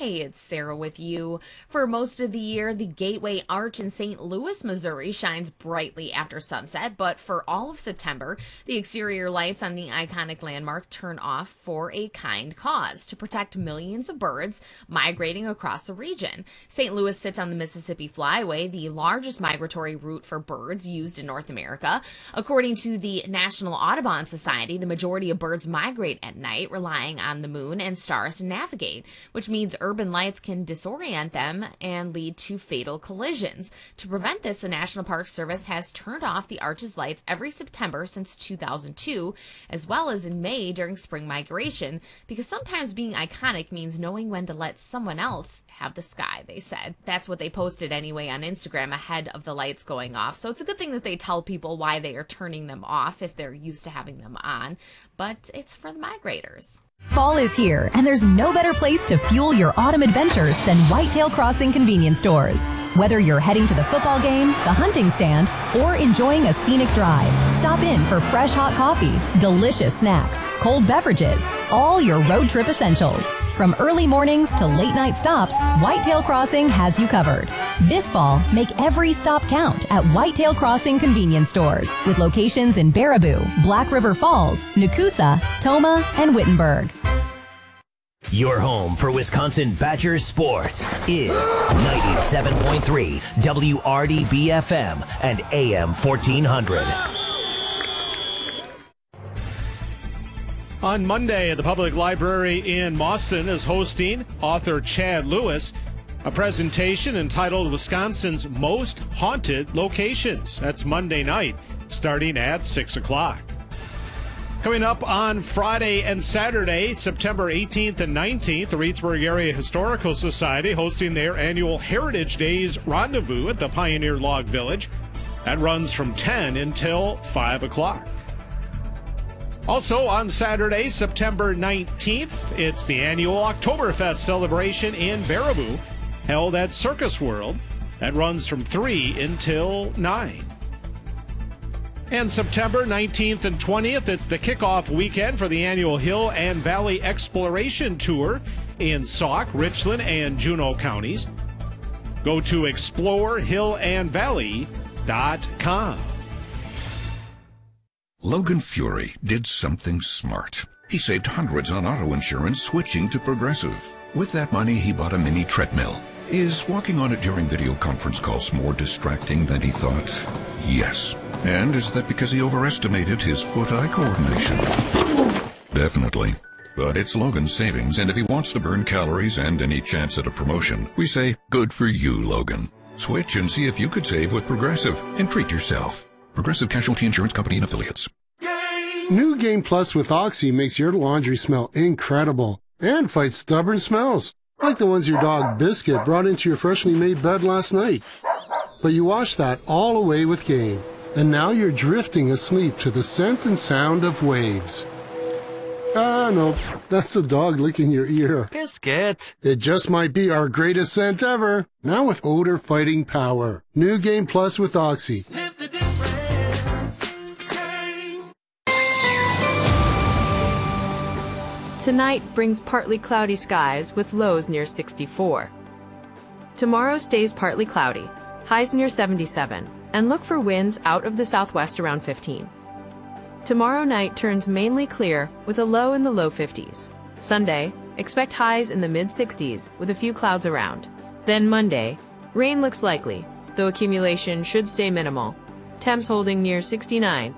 Hey, it's Sarah with you. For most of the year, the Gateway Arch in St. Louis, Missouri shines brightly after sunset, but for all of September, the exterior lights on the iconic landmark turn off for a kind cause, to protect millions of birds migrating across the region. St. Louis sits on the Mississippi Flyway, the largest migratory route for birds used in North America. According to the National Audubon Society, the majority of birds migrate at night, relying on the moon and stars to navigate, which means urban lights can disorient them and lead to fatal collisions. To prevent this, the National Park Service has turned off the Arch's lights every September since 2002, as well as in May during spring migration, because sometimes being iconic means knowing when to let someone else have the sky, they said. That's what they posted anyway on Instagram ahead of the lights going off. So it's a good thing that they tell people why they are turning them off if they're used to having them on, but it's for the migrators. Fall is here, and there's no better place to fuel your autumn adventures than Whitetail Crossing convenience stores. Whether you're heading to the football game, the hunting stand, or enjoying a scenic drive, stop in for fresh hot coffee, delicious snacks, cold beverages, all your road trip essentials. From early mornings to late night stops, Whitetail Crossing has you covered. This fall, make every stop count at Whitetail Crossing convenience stores, with locations in Baraboo, Black River Falls, Nakusa, Tomah, and Wittenberg. Your home for Wisconsin Badgers sports is 97.3 WRDB-FM and AM 1400. On Monday, the Public Library in Mauston is hosting author Chad Lewis, a presentation entitled Wisconsin's Most Haunted Locations. That's Monday night, starting at 6 o'clock. Coming up on Friday and Saturday, September 18th and 19th, the Reedsburg Area Historical Society hosting their annual Heritage Days Rendezvous at the Pioneer Log Village. That runs from 10 until 5 o'clock. Also on Saturday, September 19th, it's the annual Oktoberfest celebration in Baraboo, held at Circus World. That runs from 3 until 9. And September 19th and 20th, it's the kickoff weekend for the annual Hill and Valley Exploration Tour in Sauk, Richland, and Juneau counties. Go to explorehillandvalley.com. Logan Fury did something smart. He saved hundreds on auto insurance switching to Progressive. With that money, he bought a mini treadmill. Is walking on it during video conference calls more distracting than he thought? Yes. And is that because he overestimated his foot-eye coordination? Definitely. But it's Logan's savings, and if he wants to burn calories and any chance at a promotion, we say, good for you, Logan. Switch and see if you could save with Progressive and treat yourself. Progressive Casualty Insurance Company and Affiliates. New Game Plus with Oxy makes your laundry smell incredible and fights stubborn smells, like the ones your dog Biscuit brought into your freshly made bed last night. But you washed that all away with Game, and now you're drifting asleep to the scent and sound of waves. Ah, no, that's the dog licking your ear. Biscuit. It just might be our greatest scent ever, now with odor-fighting power. New Game Plus with Oxy. Sniff the difference. Game. Tonight brings partly cloudy skies with lows near 64. Tomorrow stays partly cloudy, highs near 77, and look for winds out of the southwest around 15. Tomorrow night turns mainly clear with a low in the low 50s. Sunday, expect highs in the mid-60s with a few clouds around. Then Monday, rain looks likely, though accumulation should stay minimal. Temps holding near 69.